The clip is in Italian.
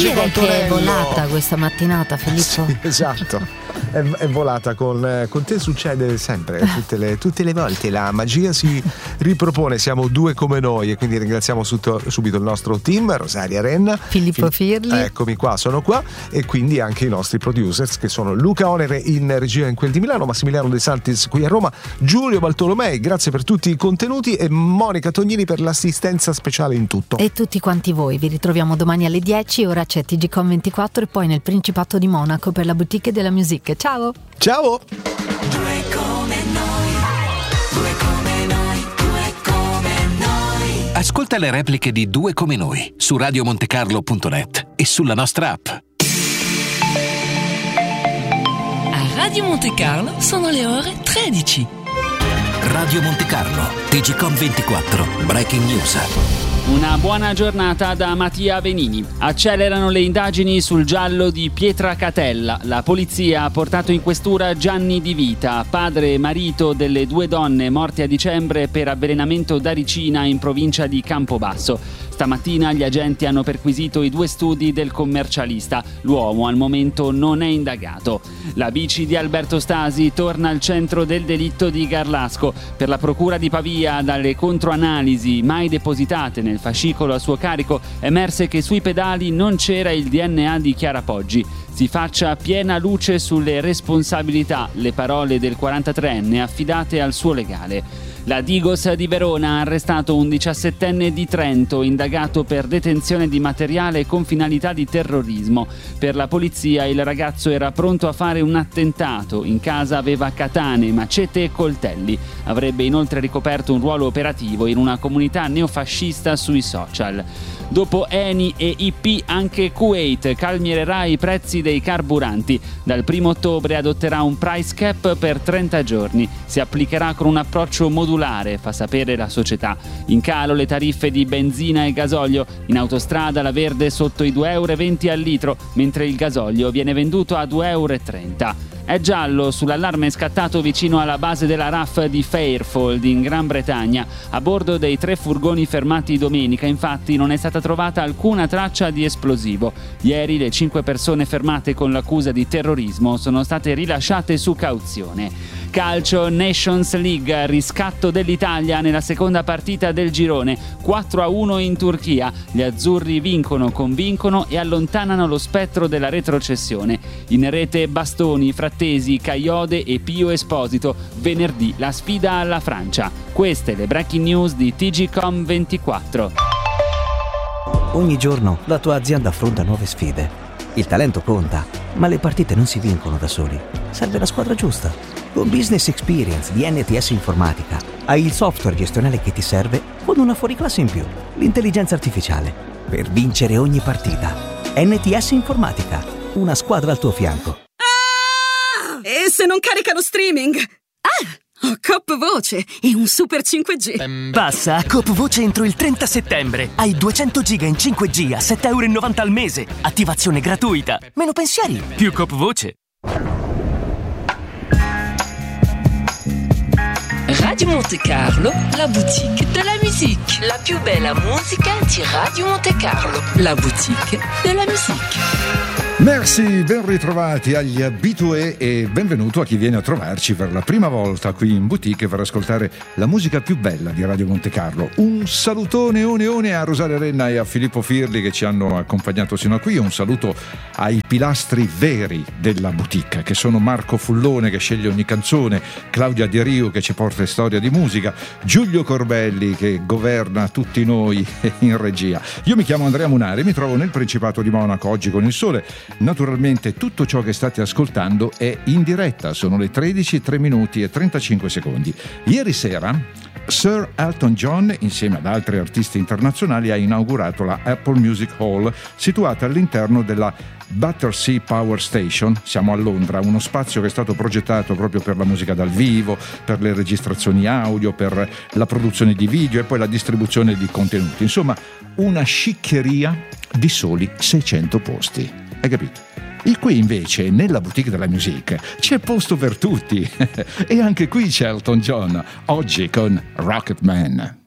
Musica direi che è volata questa mattinata, Filippo. Sì, esatto, è volata con te, succede sempre, tutte le volte la magia si ripropone. Siamo due come noi e quindi ringraziamo subito il nostro team, Rosaria Renna, Filippo Firli. Eccomi qua, sono qua, e quindi anche i nostri producers che sono Luca Onere in regia in quel di Milano, Massimiliano De Santis qui a Roma, Giulio Baltolomei, grazie per tutti i contenuti, e Monica Tognini per l'assistenza speciale in tutto. E tutti quanti voi, vi ritroviamo domani alle 10, ora c'è TGcom 24 e poi nel Principato di Monaco per la boutique della musique. Ciao! Ciao! Due come noi, due come noi, due come noi. Ascolta le repliche di Due come noi su radiomontecarlo.net e sulla nostra app. A Radio Monte Carlo sono le ore 13. Radio Monte Carlo, TGcom 24, Breaking News. Una buona giornata da Mattia Venini. Accelerano le indagini sul giallo di Pietracatella. La polizia ha portato in questura Gianni Di Vita, padre e marito delle due donne morte a dicembre per avvelenamento da ricina in provincia di Campobasso. Stamattina gli agenti hanno perquisito i due studi del commercialista. L'uomo al momento non è indagato. La bici di Alberto Stasi torna al centro del delitto di Garlasco. Per la procura di Pavia, dalle controanalisi mai depositate nel fascicolo a suo carico, emerse che sui pedali non c'era il DNA di Chiara Poggi. Si faccia piena luce sulle responsabilità, le parole del 43enne affidate al suo legale. La Digos di Verona ha arrestato un 17enne di Trento indagato per detenzione di materiale con finalità di terrorismo. Per la polizia il ragazzo era pronto a fare un attentato. In casa aveva katane, macete e coltelli. Avrebbe inoltre ricoperto un ruolo operativo in una comunità neofascista sui social. Dopo Eni e IP, anche Kuwait calmierà i prezzi dei carburanti. Dal 1 ottobre adotterà un price cap per 30 giorni. Si applicherà con un approccio modulare, fa sapere la società. In calo le tariffe di benzina e gasolio. In autostrada la verde sotto i 2,20 € al litro, mentre il gasolio viene venduto a 2,30 €. È giallo sull'allarme scattato vicino alla base della RAF di Fairfold in Gran Bretagna. A bordo dei 3 furgoni fermati domenica, infatti, non è stata trovata alcuna traccia di esplosivo. Ieri le 5 persone fermate con l'accusa di terrorismo sono state rilasciate su cauzione. Calcio, Nations League, riscatto dell'Italia nella seconda partita del girone, 4-1 in Turchia. Gli azzurri convincono e allontanano lo spettro della retrocessione. In rete Bastoni, Frattesi, Caiode e Pio Esposito. Venerdì la sfida alla Francia. Queste le breaking news di TGcom 24. Ogni giorno la tua azienda affronta nuove sfide. Il talento conta, ma le partite non si vincono da soli. Serve la squadra giusta. Con Business Experience di NTS Informatica hai il software gestionale che ti serve con una fuoriclasse in più, l'intelligenza artificiale, per vincere ogni partita. NTS Informatica, una squadra al tuo fianco. Ah! E se non carica lo streaming? Ah! Ho Coop Voce e un super 5G. Passa a Coop Voce entro il 30 settembre. Hai 200 giga in 5G a 7,90 € al mese. Attivazione gratuita. Meno pensieri, più Coop Voce. Radio Monte Carlo, la boutique de la musique. La più bella musica di Radio Monte Carlo. La boutique de la musique. Merci, ben ritrovati agli abitué e benvenuto a chi viene a trovarci per la prima volta qui in boutique per ascoltare la musica più bella di Radio Monte Carlo. Un salutone oneone a Rosaria Renna e a Filippo Firli che ci hanno accompagnato sino a qui. Un saluto ai pilastri veri della boutique, che sono Marco Fullone che sceglie ogni canzone, Claudia Di Rio che ci porta storia di musica, Giulio Corbelli che governa tutti noi in regia. Io mi chiamo Andrea Munari, mi trovo nel Principato di Monaco oggi con il sole. Naturalmente tutto ciò che state ascoltando è in diretta, sono le 13, 3 minuti e 35 secondi. Ieri sera Sir Elton John, insieme ad altri artisti internazionali, ha inaugurato la Apple Music Hall, situata all'interno della Battersea Power Station. Siamo a Londra, uno spazio che è stato progettato proprio per la musica dal vivo, per le registrazioni audio, per la produzione di video e poi la distribuzione di contenuti. Insomma, una sciccheria di soli 600 posti. Hai capito? E qui invece, nella boutique della musique, c'è posto per tutti. E anche qui c'è Elton John, oggi con Rocket Man.